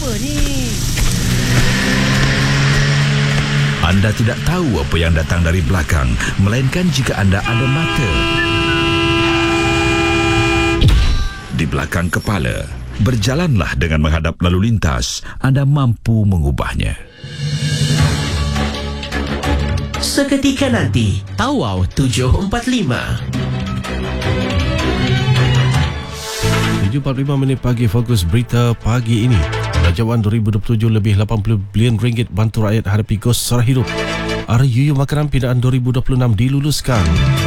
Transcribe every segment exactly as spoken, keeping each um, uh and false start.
apa ni? Anda tidak tahu apa yang datang dari belakang, melainkan jika anda ada mata di belakang kepala. Berjalanlah dengan menghadap lalu lintas, anda mampu mengubahnya. Seketika nanti, Tawau tujuh empat lima. tujuh empat puluh lima minit pagi, fokus berita pagi ini. Belanjawan dua ribu dua puluh tujuh lebih lapan puluh bilion ringgit bantu rakyat hadapi kos sara hidup. R U U Makanan Pindaan dua ribu dua puluh enam diluluskan.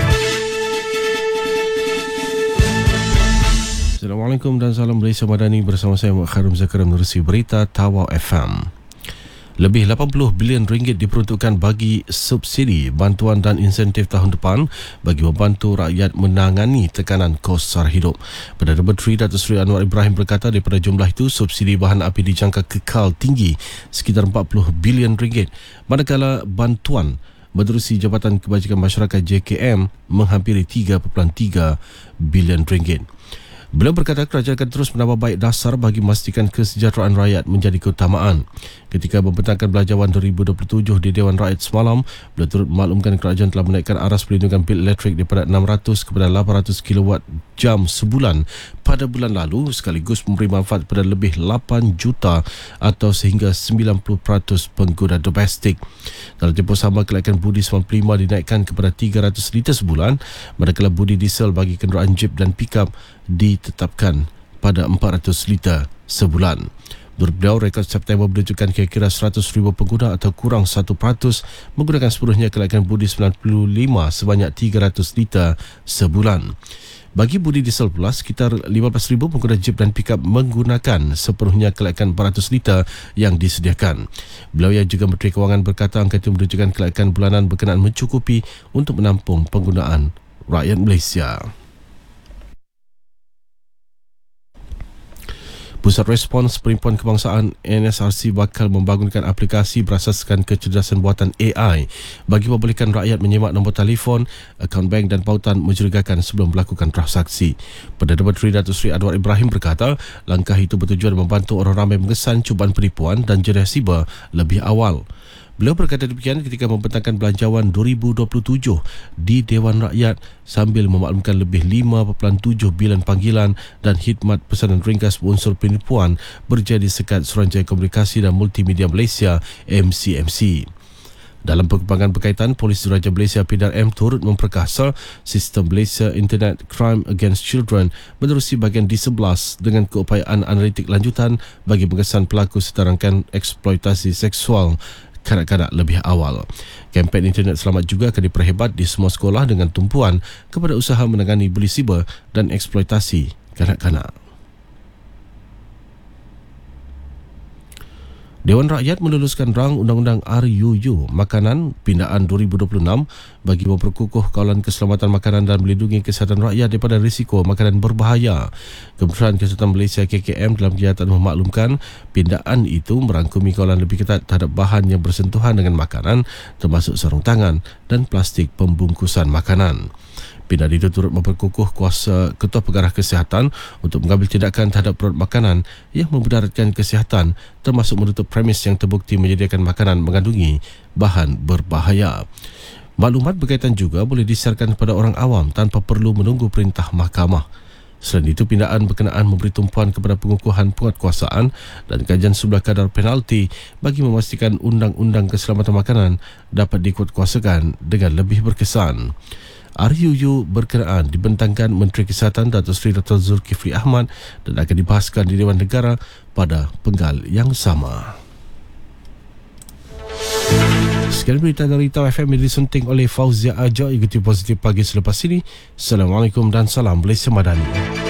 Assalamualaikum dan salam Malaysia Madani, bersama saya Muhammad Kharum Zakaria menerusi berita Tawau F M. Lebih lapan puluh bilion ringgit diperuntukkan bagi subsidi, bantuan dan insentif tahun depan bagi membantu rakyat menangani tekanan kos sara hidup. Perdana Menteri Datuk Seri Anwar Ibrahim berkata daripada jumlah itu, subsidi bahan api dijangka kekal tinggi sekitar empat puluh bilion ringgit, manakala bantuan menerusi Jabatan Kebajikan Masyarakat J K M menghampiri tiga perpuluhan tiga bilion ringgit. Beliau berkata kerajaan akan terus menambah baik dasar bagi memastikan kesejahteraan rakyat menjadi keutamaan. Ketika membentangkan belanjawan dua ribu dua puluh tujuh di Dewan Rakyat semalam, beliau turut memaklumkan kerajaan telah menaikkan aras perlindungan bil elektrik daripada enam ratus kepada lapan ratus kilowatt jam sebulan pada bulan lalu, sekaligus memberi manfaat kepada lebih lapan juta atau sehingga sembilan puluh peratus pengguna domestik. Dalam tempoh sama, kelaikan budi sembilan puluh lima dinaikkan kepada tiga ratus liter sebulan, manakala budi diesel bagi kenderaan jeep dan pickup ditetapkan pada empat ratus liter sebulan. Menurut beliau, rekod September menunjukkan kira-kira seratus ribu pengguna atau kurang satu peratus menggunakan sepenuhnya kelaikan budi sembilan puluh lima sebanyak tiga ratus liter sebulan. Bagi budi diesel pula, sekitar lima belas ribu pengguna jeep dan pickup menggunakan sepenuhnya kelaikan empat ratus liter yang disediakan. Beliau yang juga Menteri Kewangan berkata angka itu menunjukkan kelaikan bulanan berkenaan mencukupi untuk menampung penggunaan rakyat Malaysia. Pusat Respons Perhimpunan Kebangsaan N S R C bakal membangunkan aplikasi berasaskan kecerdasan buatan A I bagi membolehkan rakyat menyemak nombor telefon, akaun bank dan pautan mencurigakan sebelum melakukan transaksi. Perdana Menteri Datuk Seri Anwar Ibrahim berkata, langkah itu bertujuan membantu orang ramai mengesan cubaan penipuan dan jenis siber lebih awal. Beliau berkata demikian ketika membentangkan belanjawan dua ribu dua puluh tujuh di Dewan Rakyat sambil memaklumkan lebih lima perpuluhan tujuh bilion panggilan dan khidmat pesanan ringkas berunsur penipuan berjaya disekat Suruhanjaya Komunikasi dan Multimedia Malaysia M C M C. Dalam perkembangan berkaitan, Polis Diraja Malaysia P D R M turut memperkasa sistem Malaysia Internet Crime Against Children menerusi bahagian D sebelas dengan keupayaan analitik lanjutan bagi mengesan pelaku serta rangkaian eksploitasi seksual kanak-kanak lebih awal. Kempen internet selamat juga akan diperhebat di semua sekolah dengan tumpuan kepada usaha menangani buli siber dan eksploitasi kanak-kanak. Dewan Rakyat meluluskan rang Undang-Undang R U U Makanan Pindaan dua ribu dua puluh enam bagi memperkukuh kawalan keselamatan makanan dan melindungi kesihatan rakyat daripada risiko makanan berbahaya. Kementerian Kesihatan Malaysia K K M dalam kenyataan memaklumkan pindaan itu merangkumi kawalan lebih ketat terhadap bahan yang bersentuhan dengan makanan termasuk sarung tangan dan plastik pembungkusan makanan. Pindaan itu turut memperkukuh kuasa Ketua Pengarah Kesihatan untuk mengambil tindakan terhadap produk makanan yang memudaratkan kesihatan termasuk menutup premis yang terbukti menyediakan makanan mengandungi bahan berbahaya. Maklumat berkaitan juga boleh disiarkan kepada orang awam tanpa perlu menunggu perintah mahkamah. Selain itu, pindaan berkenaan memberi tumpuan kepada pengukuhan penguatkuasaan dan kajian sebelah kadar penalti bagi memastikan undang-undang keselamatan makanan dapat dikuatkuasakan dengan lebih berkesan. R U U berkenaan dibentangkan Menteri Kesihatan Datuk Seri Doktor Zulkifli Ahmad dan akan dibahaskan di Dewan Negara pada penggal yang sama. Sekian berita dari Tawau F M yang disunting oleh Fauzia Ajo. Ikuti Positif Pagi selepas ini. Assalamualaikum dan salam Malaysia Madani.